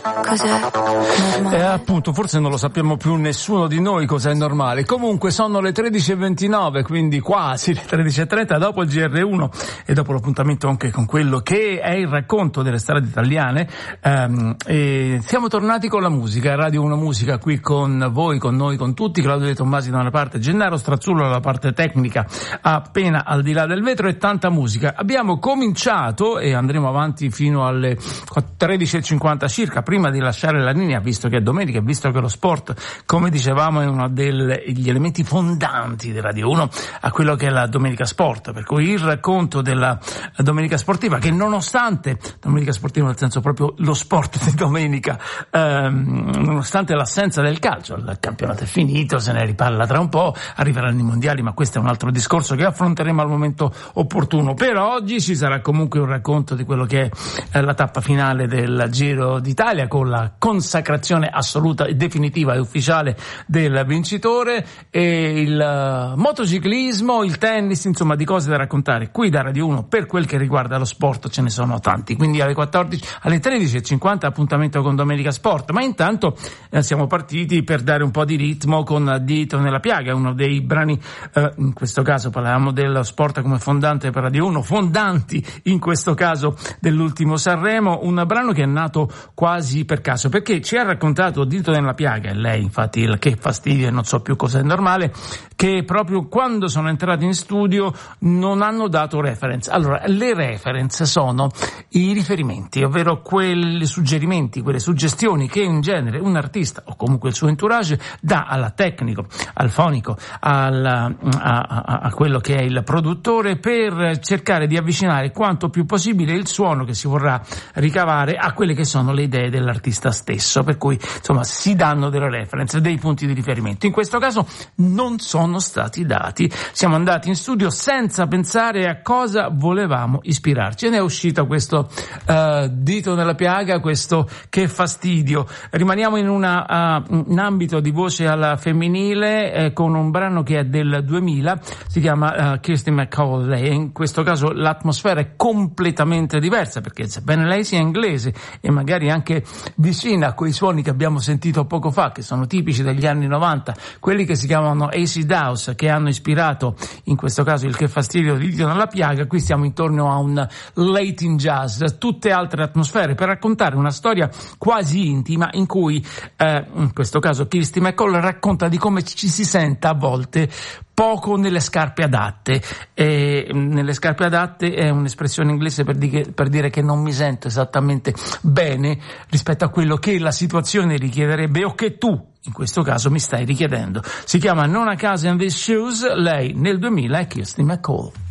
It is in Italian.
Cos'è normale? Appunto, forse non lo sappiamo più nessuno di noi cos'è normale. Comunque sono le 13:29, quindi quasi le 13:30, dopo il GR1 e dopo l'appuntamento anche con quello che è il racconto delle strade italiane. E siamo tornati con la musica, Radio 1 Musica, qui con voi, con noi, con tutti. Claudio De Tommasi da una parte, Gennaro Strazzullo dalla parte tecnica, appena al di là del vetro, e tanta musica. Abbiamo cominciato e andremo avanti fino alle 13:50 circa, prima di lasciare la linea, visto che è domenica e visto che lo sport, come dicevamo, è uno degli elementi fondanti di Radio 1 a quello che è la Domenica Sport, per cui il racconto della Domenica Sportiva, che nonostante Domenica Sportiva nel senso proprio lo sport di domenica, nonostante l'assenza del calcio, il campionato è finito, se ne riparla tra un po', arriveranno i mondiali, ma questo è un altro discorso che affronteremo al momento opportuno. Per oggi ci sarà comunque un racconto di quello che è la tappa finale del Giro d'Italia, con la consacrazione assoluta e definitiva e ufficiale del vincitore, e il motociclismo, il tennis, insomma di cose da raccontare qui da Radio 1. Per quel che riguarda lo sport ce ne sono tanti, quindi alle 13:50 appuntamento con Domenica Sport, ma intanto siamo partiti per dare un po' di ritmo con Dito nella piaga, uno dei brani, in questo caso parlavamo dello sport come fondante per Radio 1, fondanti in questo caso dell'ultimo Sanremo, un brano che è nato quasi per caso, perché ci ha raccontato Dito nella piaga, e lei infatti il che fastidio e non so più cosa è normale, che proprio quando sono entrati in studio non hanno dato reference. Allora, le reference sono i riferimenti, ovvero quei suggerimenti, quelle suggestioni che in genere un artista o comunque il suo entourage dà al tecnico, al fonico, a quello che è il produttore, per cercare di avvicinare quanto più possibile il suono che si vorrà ricavare a quelle che sono le idee dell'artista stesso, per cui insomma si danno delle reference, dei punti di riferimento. In questo caso non sono stati dati, siamo andati in studio senza pensare a cosa volevamo ispirarci, e ne è uscito questo Dito nella piaga, questo Che fastidio. Rimaniamo in un ambito di voce alla femminile, con un brano che è del 2000, si chiama Kirsty MacColl, e in questo caso l'atmosfera è completamente diversa, perché sebbene lei sia inglese e magari anche vicina a quei suoni che abbiamo sentito poco fa, che sono tipici degli anni 90, quelli che si chiamano acid house, che hanno ispirato in questo caso il Che fastidio di Dito nella piaga, qui siamo intorno a un Latin jazz, tutte altre atmosfere, per raccontare una storia quasi intima in cui in questo caso Kirsty MacColl racconta di come ci si senta a volte poco nelle scarpe adatte, e nelle scarpe adatte è un'espressione inglese per dire che non mi sento esattamente bene rispetto a quello che la situazione richiederebbe o che tu in questo caso mi stai richiedendo. Si chiama Non a Casa in These Shoes, lei nel 2000 è Kirsty MacColl.